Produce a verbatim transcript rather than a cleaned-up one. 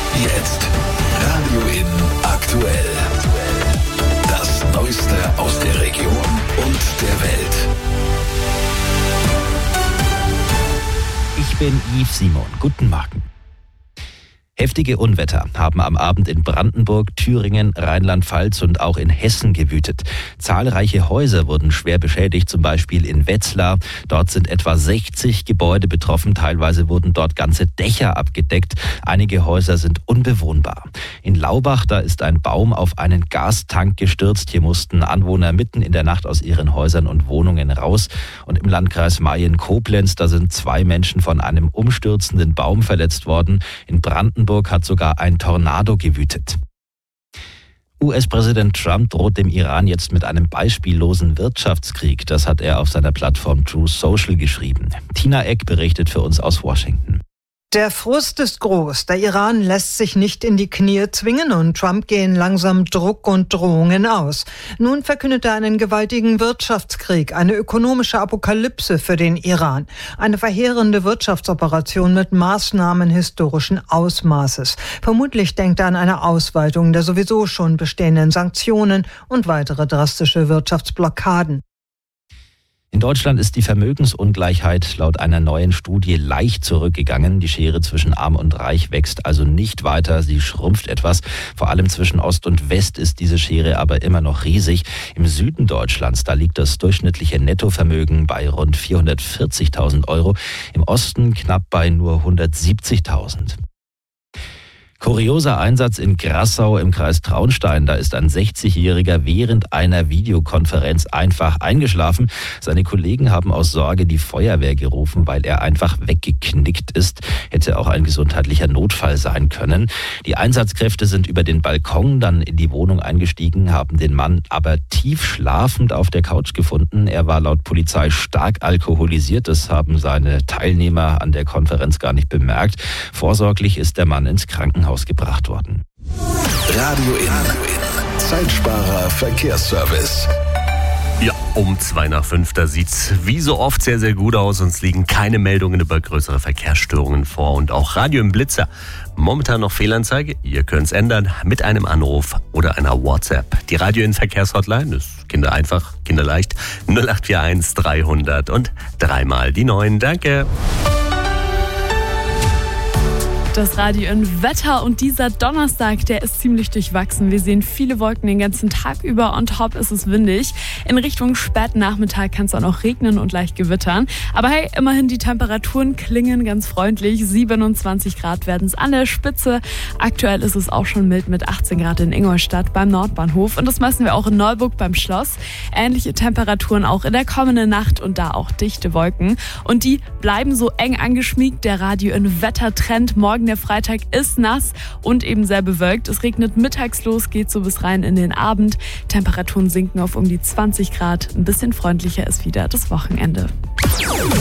Jetzt Radio In aktuell. Das Neueste aus der Region und der Welt. Ich bin Yves Simon. Guten Morgen. Heftige Unwetter haben am Abend in Brandenburg, Thüringen, Rheinland-Pfalz und auch in Hessen gewütet. Zahlreiche Häuser wurden schwer beschädigt, zum Beispiel in Wetzlar. Dort sind etwa sechzig Gebäude betroffen. Teilweise wurden dort ganze Dächer abgedeckt. Einige Häuser sind unbewohnbar. In Laubach, da ist ein Baum auf einen Gastank gestürzt. Hier mussten Anwohner mitten in der Nacht aus ihren Häusern und Wohnungen raus. Und im Landkreis Mayen-Koblenz, da sind zwei Menschen von einem umstürzenden Baum verletzt worden. In Brandenburg hat sogar ein Tornado gewütet. U S-Präsident Trump droht dem Iran jetzt mit einem beispiellosen Wirtschaftskrieg. Das hat er auf seiner Plattform Truth Social geschrieben. Tina Eck berichtet für uns aus Washington. Der Frust ist groß. Der Iran lässt sich nicht in die Knie zwingen und Trump gehen langsam Druck und Drohungen aus. Nun verkündet er einen gewaltigen Wirtschaftskrieg, eine ökonomische Apokalypse für den Iran. Eine verheerende Wirtschaftsoperation mit Maßnahmen historischen Ausmaßes. Vermutlich denkt er an eine Ausweitung der sowieso schon bestehenden Sanktionen und weitere drastische Wirtschaftsblockaden. In Deutschland ist die Vermögensungleichheit laut einer neuen Studie leicht zurückgegangen. Die Schere zwischen Arm und Reich wächst also nicht weiter, sie schrumpft etwas. Vor allem zwischen Ost und West ist diese Schere aber immer noch riesig. Im Süden Deutschlands, da liegt das durchschnittliche Nettovermögen bei rund vierhundertvierzigtausend Euro. Im Osten knapp bei nur hundertsiebzigtausend. Kurioser Einsatz in Grassau im Kreis Traunstein. Da ist ein sechzigjähriger während einer Videokonferenz einfach eingeschlafen. Seine Kollegen haben aus Sorge die Feuerwehr gerufen, weil er einfach weggeknickt ist. Hätte auch ein gesundheitlicher Notfall sein können. Die Einsatzkräfte sind über den Balkon dann in die Wohnung eingestiegen, haben den Mann aber tief schlafend auf der Couch gefunden. Er war laut Polizei stark alkoholisiert. Das haben seine Teilnehmer an der Konferenz gar nicht bemerkt. Vorsorglich ist der Mann ins Krankenhaus gebracht worden. Radio In. Zeitsparer Verkehrsservice. Ja, um zwei nach fünf, da sieht's wie so oft sehr, sehr gut aus. Uns liegen keine Meldungen über größere Verkehrsstörungen vor. Und auch Radio im Blitzer. Momentan noch Fehlanzeige. Ihr könnt's ändern mit einem Anruf oder einer WhatsApp. Die Radio in Verkehrshotline ist Kinder einfach, kinderleicht. null acht vier eins dreihundert und dreimal die neun. Danke. Das Radio in Wetter und dieser Donnerstag, der ist ziemlich durchwachsen. Wir sehen viele Wolken den ganzen Tag über. On top ist es windig. In Richtung Spätnachmittag kann es auch noch regnen und leicht gewittern. Aber hey, immerhin die Temperaturen klingen ganz freundlich. siebenundzwanzig Grad werden es an der Spitze. Aktuell ist es auch schon mild mit achtzehn Grad in Ingolstadt beim Nordbahnhof. Und das messen wir auch in Neuburg beim Schloss. Ähnliche Temperaturen auch in der kommenden Nacht und da auch dichte Wolken. Und die bleiben so eng angeschmiegt. Der Radio in Wettertrend morgen. Der Freitag ist nass und eben sehr bewölkt. Es regnet mittags los, geht so bis rein in den Abend. Temperaturen sinken auf um die zwanzig Grad. Ein bisschen freundlicher ist wieder das Wochenende.